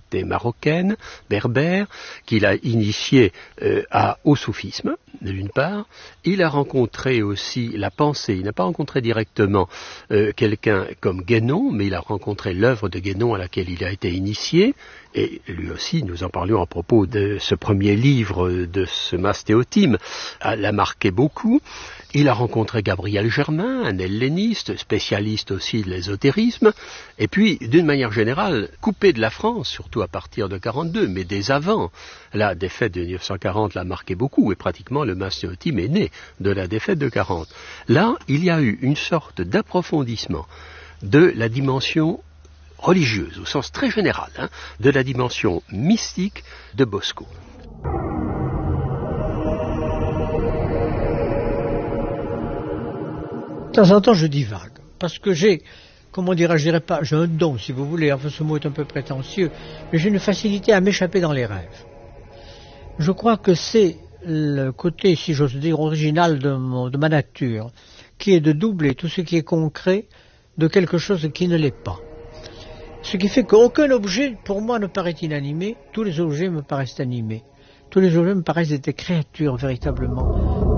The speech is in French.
était marocaine, berbère, qu'il a initiée au soufisme, d'une part. Il a rencontré aussi la pensée, il n'a pas rencontré directement quelqu'un comme Guénon, mais il a rencontré l'œuvre de Guénon à laquelle il a été initié, et lui aussi, nous en parlions à propos de ce premier livre de ce Mastéotime, l'a marqué beaucoup. Il a rencontré Gabriel Germain, un helléniste, spécialiste aussi de l'ésotérisme, et puis, d'une manière générale, coupé de la France, surtout à partir de 42, mais dès avant. La défaite de 1940 l'a marqué beaucoup, et pratiquement le Mastéotime est né de la défaite de 40. Là, il y a eu une sorte d'approfondissement de la dimension religieuse, au sens très général, de la dimension mystique de Bosco. De temps en temps, je divague, parce que j'ai, comment dirais-je, je dirais pas, j'ai un don, si vous voulez, enfin ce mot est un peu prétentieux, mais j'ai une facilité à m'échapper dans les rêves. Je crois que c'est le côté, si j'ose dire, original de ma nature, qui est de doubler tout ce qui est concret de quelque chose qui ne l'est pas. Ce qui fait qu'aucun objet, pour moi, ne paraît inanimé, tous les objets me paraissent animés. Tous les objets me paraissent des créatures, véritablement,